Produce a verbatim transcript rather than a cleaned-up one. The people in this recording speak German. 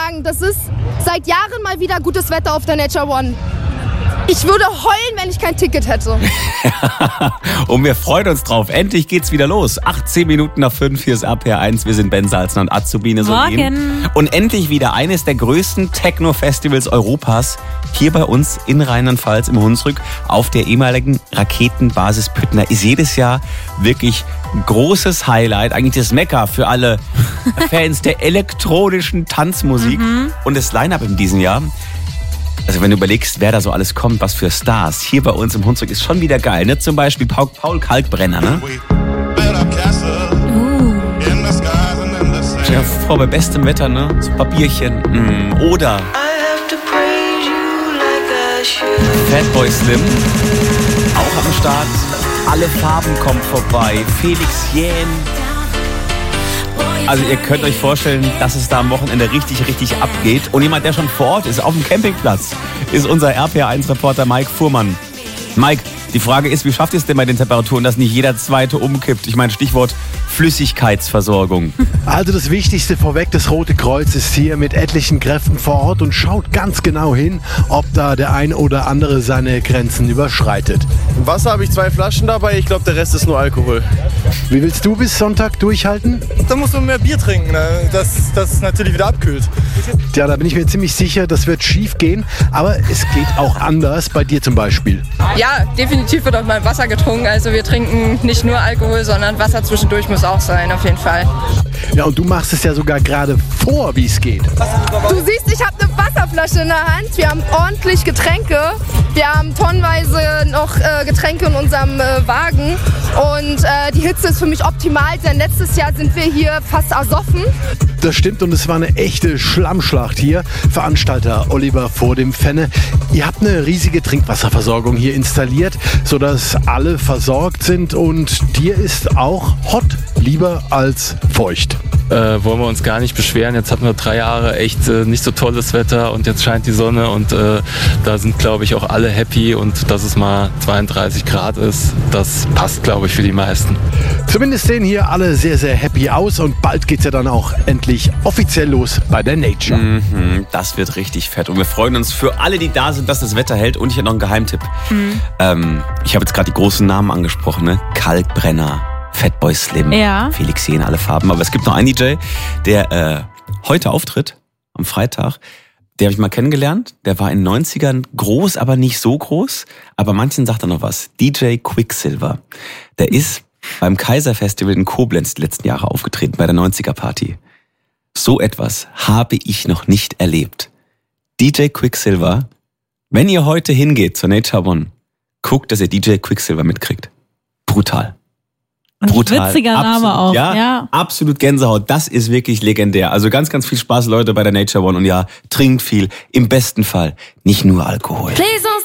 sagen, das ist seit Jahren mal wieder gutes Wetter auf der Nature One. Ich würde heulen, wenn ich kein Ticket hätte. Und wir freuen uns drauf. Endlich geht's wieder los. achtzehn Minuten nach fünf, hier ist R P R eins. Wir sind Ben Salzner und Azubine Solin. Und endlich wieder eines der größten Techno-Festivals Europas. Hier bei uns in Rheinland-Pfalz im Hunsrück auf der ehemaligen Raketenbasis Püttner. Ist jedes Jahr wirklich ein großes Highlight. Eigentlich das Mekka für alle Fans der elektronischen Tanzmusik. Mhm. Und das Line-Up in diesem Jahr. Also wenn du überlegst, wer da so alles kommt, was für Stars hier bei uns im Hunsrück, ist schon wieder geil. Ne? Zum Beispiel Paul, Paul Kalkbrenner. Ne? Uh. Stell dir vor, bei bestem Wetter, ne? So ein paar Bierchen. Mm. Oder Fatboy Slim, auch am Start. Alle Farben kommen vorbei. Felix Jähn. Also ihr könnt euch vorstellen, dass es da am Wochenende richtig, richtig abgeht. Und jemand, der schon vor Ort ist, auf dem Campingplatz, ist unser R P R eins Reporter Mike Fuhrmann. Mike, die Frage ist, wie schafft ihr es denn bei den Temperaturen, dass nicht jeder Zweite umkippt? Ich meine, Stichwort Flüssigkeitsversorgung. Also das Wichtigste vorweg, das Rote Kreuz ist hier mit etlichen Kräften vor Ort und schaut ganz genau hin, ob da der ein oder andere seine Grenzen überschreitet. Im Wasser habe ich zwei Flaschen dabei, ich glaube, der Rest ist nur Alkohol. Wie willst du bis Sonntag durchhalten? Da muss man mehr Bier trinken, ne? dass das natürlich wieder abkühlt. Tja, da bin ich mir ziemlich sicher, das wird schief gehen, aber es geht auch anders, bei dir zum Beispiel. Ja, definitiv wird auch mal Wasser getrunken, also wir trinken nicht nur Alkohol, sondern Wasser zwischendurch muss auch sein, auf jeden Fall. Ja, und du machst es ja sogar gerade vor, wie es geht. Du siehst, ich habe eine Wasserflasche in der Hand, wir haben ordentlich Getränke, wir haben tonnenweise noch äh, Getränke in unserem äh, Wagen und äh, die Hitze ist für mich optimal, denn letztes Jahr sind wir hier fast ersoffen. Das stimmt und es war eine echte Schlammschlacht hier. Veranstalter Oliver vor dem Fenne. Ihr habt eine riesige Trinkwasserversorgung hier installiert, sodass alle versorgt sind und dir ist auch hot lieber als feucht. Äh, wollen wir uns gar nicht beschweren. Jetzt hatten wir drei Jahre echt äh, nicht so tolles Wetter und jetzt scheint die Sonne und äh, da sind, glaube ich, auch alle happy und dass es mal zweiunddreißig Grad ist, das passt, glaube ich, für die meisten. Zumindest sehen hier alle sehr, sehr happy aus und bald geht's ja dann auch endlich offiziell los bei der Nature. Mhm, das wird richtig fett und wir freuen uns für alle, die da sind, dass das Wetter hält. Und ich habe noch einen Geheimtipp. Mhm. Ähm, ich habe jetzt gerade die großen Namen angesprochen, ne? Kalkbrenner, Fatboy Slim, ja. Felix Jähn, alle Farben. Aber es gibt noch einen D J, der äh, heute auftritt, am Freitag. Den habe ich mal kennengelernt. Der war in den neunzigern groß, aber nicht so groß. Aber manchen sagt er noch was. D J Quicksilver. Der ist beim Kaiser-Festival in Koblenz die letzten Jahre aufgetreten, bei der neunziger-Party. So etwas habe ich noch nicht erlebt. D J Quicksilver, wenn ihr heute hingeht zur Nature One, guckt, dass ihr D J Quicksilver mitkriegt. Brutal. Brutal. Witziger Name absolut, auch. Ja, ja, absolut Gänsehaut. Das ist wirklich legendär. Also ganz, ganz viel Spaß, Leute, bei der Nature One. Und ja, trinkt viel. Im besten Fall nicht nur Alkohol. Please don't